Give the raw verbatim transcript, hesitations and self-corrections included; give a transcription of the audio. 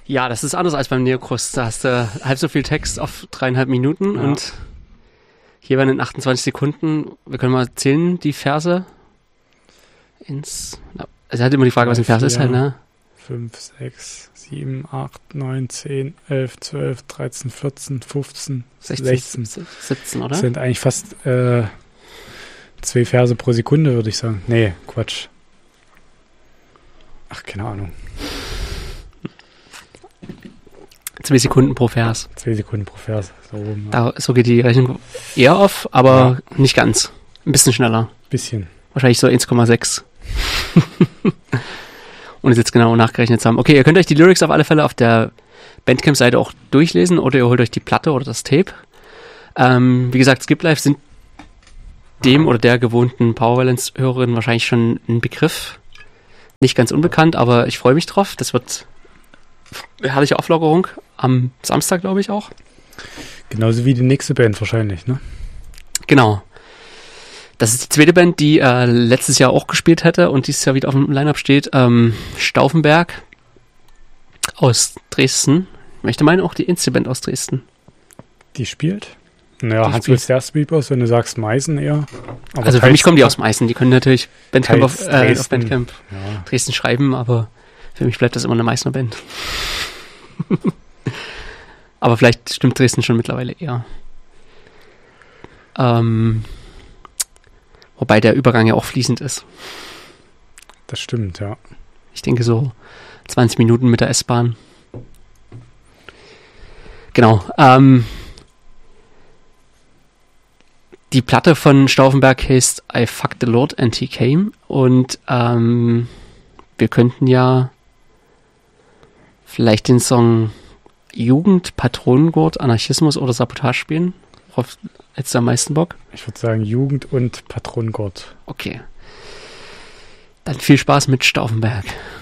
Ja, das ist anders als beim Neocrust. Da hast du halb so viel Text auf dreieinhalb Minuten ja. und hier werden in achtundzwanzig Sekunden, wir können mal zählen, die Verse ins, also hat immer die Frage, was ein Vers ist halt, ne? fünf, sechs, sieben, acht, neun, zehn, elf, zwölf, dreizehn, vierzehn, fünfzehn, sechzehn, siebzehn, oder? Das sind eigentlich fast äh, zwei Verse pro Sekunde, würde ich sagen. Nee, Quatsch. Ach, keine Ahnung. Zwei Sekunden pro Vers. Zwei Sekunden pro Vers. So, rum, ja. da, so geht die Rechnung eher auf, aber ja. nicht ganz. Ein bisschen schneller. Bisschen. Wahrscheinlich so eins Komma sechs. Und es jetzt genau nachgerechnet haben. Okay, ihr könnt euch die Lyrics auf alle Fälle auf der Bandcamp-Seite auch durchlesen oder ihr holt euch die Platte oder das Tape. Ähm, wie gesagt, Skip Life sind dem oder der gewohnten Power Violence-Hörerin wahrscheinlich schon ein Begriff. Nicht ganz unbekannt, aber ich freue mich drauf. Das wird eine herrliche Auflockerung. Am Samstag, glaube ich, auch. Genauso wie die nächste Band wahrscheinlich, ne? Genau. Das ist die zweite Band, die äh, letztes Jahr auch gespielt hätte und dieses Jahr wieder auf dem Line-Up steht. Ähm, Stauffenberg aus Dresden. Ich möchte meinen, auch die Insta-Band aus Dresden. Die spielt? Naja, Hans will sehr Speed aus, wenn du sagst Meißen eher. Aber also für mich kommen die aus Meißen. Die können natürlich Bandcamp auf, äh, auf Bandcamp ja. Dresden schreiben, aber für mich bleibt das immer eine Meißner Band. Aber vielleicht stimmt Dresden schon mittlerweile eher. Ähm, wobei der Übergang ja auch fließend ist. Das stimmt, ja. Ich denke so zwanzig Minuten mit der S-Bahn. Genau. Ähm, die Platte von Stauffenberg heißt I Fucked the Lord and He Came. Und ähm, wir könnten ja vielleicht den Song Jugend, Patronengurt, Anarchismus oder Sabotage spielen. Worauf hättest du am meisten Bock? Ich würde sagen Jugend und Patronengurt. Okay. Dann viel Spaß mit Stauffenberg.